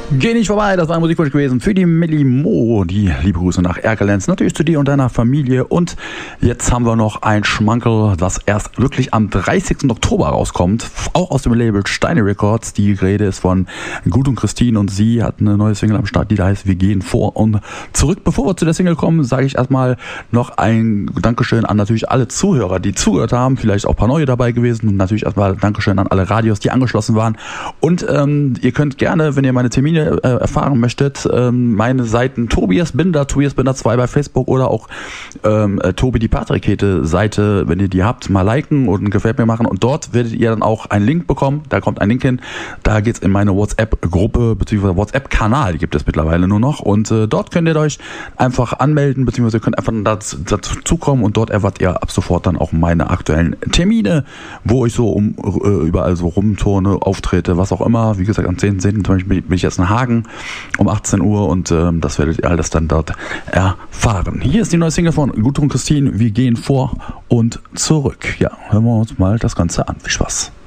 Geh nicht vorbei, das war ein Musikwunsch gewesen für die Millie Mo. Die liebe Grüße nach Erkelenz, natürlich zu dir und deiner Familie. Und jetzt haben wir noch ein Schmankerl, das erst wirklich am 30. Oktober rauskommt, auch aus dem Label Steine Records. Die Rede ist von Gut und Christine und sie hat eine neue Single am Start, die da heißt Wir gehen vor und zurück. Bevor wir zu der Single kommen, sage ich erstmal noch ein Dankeschön an natürlich alle Zuhörer, die zugehört haben, vielleicht auch ein paar neue dabei gewesen und natürlich erstmal Dankeschön an alle Radios, die angeschlossen waren. Und ihr könnt gerne, wenn ihr meine Termine erfahren möchtet, meine Seiten Tobias Binder 2 bei Facebook oder auch Tobi die Paarrakete Seite, wenn ihr die habt, mal liken und ein Gefällt mir machen und dort werdet ihr dann auch einen Link bekommen, da kommt ein Link hin, da geht's in meine WhatsApp-Gruppe bzw. WhatsApp-Kanal gibt es mittlerweile nur noch und dort könnt ihr euch einfach anmelden bzw. ihr könnt einfach dazu kommen und dort erwartet ihr ab sofort dann auch meine aktuellen Termine, wo ich so überall so rumturne, auftrete, was auch immer. Wie gesagt, am 10.10. bin ich jetzt in Hagen um 18 Uhr und das werdet ihr alles dann dort erfahren. Hier ist die neue Single von Gut und Christine, Wir gehen vor und zurück. Ja, hören wir uns mal das Ganze an. Viel Spaß.